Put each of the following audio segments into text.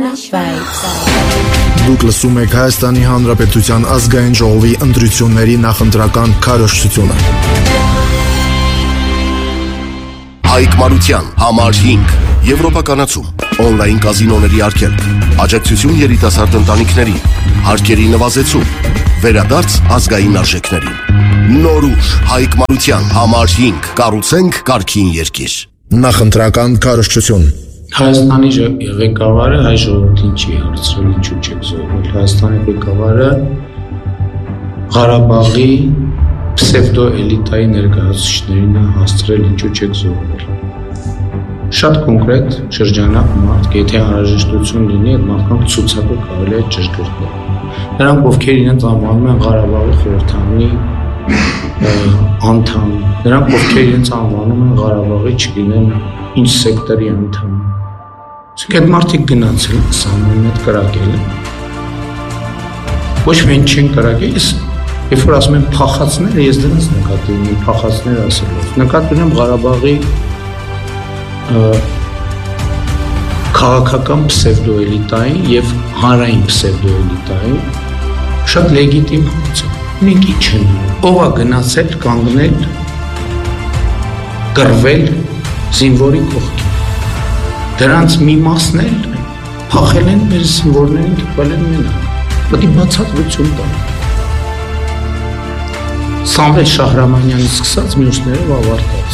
Դուք լսում եք Հայաստանի Հանրապետության ազգային ժողովի ընտրությունների նախընտրական քարոզչությունը։ Հայկ Մարության, համար 5, Եվրոպականացում, օնլայն կազինոների արգելք, աջակցություն երիտասարդ ընտանիքներին, հարկերի նվազեցում, վերադարձ ազգային արժեքներին։ Նորուժ, Հայկ Մարության, համար 5, կառուցենք կարգին երկիր։ Նախընտրական քարոզչություն։ Հայաստանի ղեկավարը հայ ժողովրդին չի հարցրել ինչու չեք զոհվել։ Հայաստանի ղեկավարը Ղարաբաղի պսևդո էլիտայի ներկայացուցիչներին է հասցրել ինչու չեք զոհվել։ Շատ կոնկրետ շրջանակ մարդ, եթե անհրաժեշտություն լինի, այդ մարդկանց ցուցակը կարելի է ճշգրտել։ Նրանք, ովքեր իրենց անվանում են Ղարաբաղի խորհրդանի անդամ, նրանք, ովքեր իրենց անվանում են Ղարաբաղի, չգիտեմ, ինչ սեկտորի անդամ։ Իսկ այդ մարդիկ գնացել են, սամեն հետ կրակել են։ Ոչ միայն չեն կրակել, երբ որ ասում են փախածները, ես դրանց նկատի ունեմ, փախածներ ասելով։ Նկատի ունեմ Ղարաբաղի քաղաքական պսևդոէլիտային եւ հանրային պսևդոէլիտային շատ լեգիտիմ հարց է։ Մենք ինչ են, ով է գնացել կանգնել, կռվել զինվորի կողքին։ Դրանց մի մասն էլ փախել են մեր զինվորներին, տպել են մենակ։ Պետք է բացատրություն տալ։ Սամվել Շահրամանյանից սկսած մյուսները ավարտած։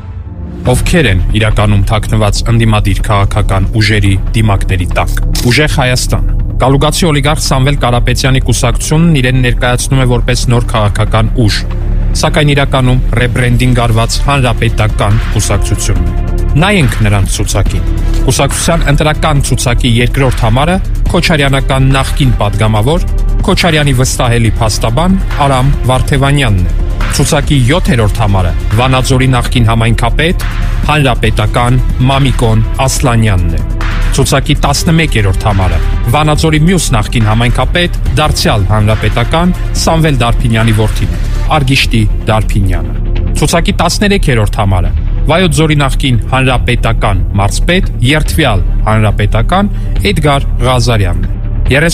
Ովքեր են իրականում թաքնված ընդդիմադիր քաղաքական ուժերի դիմակների տակ։ Ուժեղ Հայաստան։ Գալուգացի օլիգարխ Սամվել Կարապետյանի կուսակցությունն իրեն ներկայացնում է որպես նոր քաղաքական ուժ, սակայն իրականում ռեբրենդինգ արված հանրապետական կուսակցությունն է։ Նայենք նրանց ցուցակին։ Կուսակցության ընտրական ցուցակի երկրորդ համարը Քոչարյանական նախկին падգամավոր Քոչարյանի վստահելի փաստաբան Արամ Վարդևանյանն է։ Ցուցակի 7-րդ համարը Վանաձորի նախկին համայնքապետ հանրապետական Մամիկոն Ասլանյանն է։ Ցուցակի 11-րդ համարը Վանաձորի մյուս նախկին համայնքապետ դարձյալ հանրապետական Սամվել Դարփինյանի որդին է, Արգիշտի Դարփինյանը։ Ցուցակի 13-րդ համարը Վայոց ձորի նախկին հանրապետական մարզպետ երդվյալ հանրապետական Էդգար Ղազարյանն է։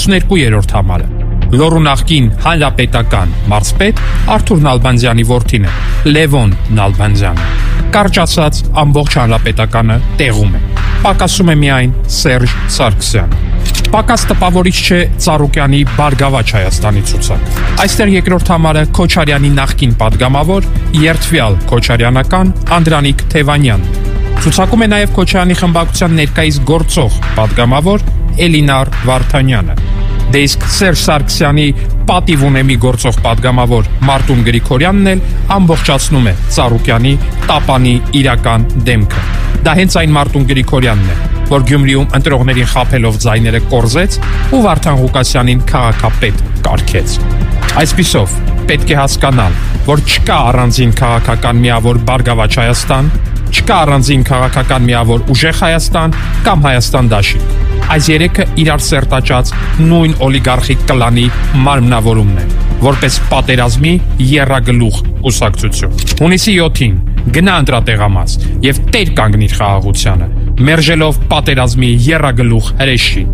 32-րդ համարը Լոռու նախկին հանրապետական մարզպետ Արթուր Նալբանդյանի որդին է, Լևոն Նալբանդյանը։ Կարճ ասած, ամբողջ հանրապետականը տեղում է։ Պակասում է միայն Սերժ Սարգսյանը։ Պակաս տպավորիչ չէ Ծառուկյանի Բարգավաճ Հայաստանի ցուցակ։ Այստեղ երկրորդ համարը Քոչարյանի նախկին падգամավոր երդվյալ քոչարյանական Անդրանիկ Թևանյանն է։ Ցուցակում է նաև Քոչարյանի խմբակցության ներկայիս գործող падգամավոր Էլինար Վարդանյանը։ Դե իսկ Սերժ Սարգսյանի պատիվ ունեմի գործող падգամավոր Մարտուն Գրիգորյանն էլ ամբողջացնում է Ծառուկյանի տապանի իրական դեմքը։ Դա հենց այն Մարտուն Գրիգորյանն է, որ Գյումրիում ընտրողներին խաբելով ձայները կորզեց ու Վարդան Ղուկասյանին քաղաքապետ կարգեց։ Այսպիսով, պետք է հասկանալ, որ չկա առանձին քաղաքական միավոր Բարգավաճ Հայաստան, չկա առանձին քաղաքական միավոր ուժեղ Հայաստան կամ Հայաստան դաշինք։ Այս երեքը իրար սերտաճած նույն օլիգարխիկ կլանի մարմնավորումն է, որպես պատերազմի եռագլուխ կուսակցություն։ Հունիսի 7-ին գնա ընտրատեղամաս եւ տեր կանգնիր խաղաղությանը, մերժելով պատերազմի եռագլուխ հրեշին։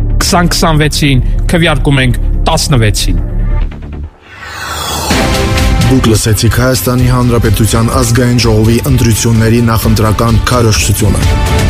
2026-ին քվեարկում ենք 16-ին։ Դուք լսեցիք Հայաստանի Հանրապետության ազգային ժողովի ընտրությունների նախընտրական քարոզչությունը։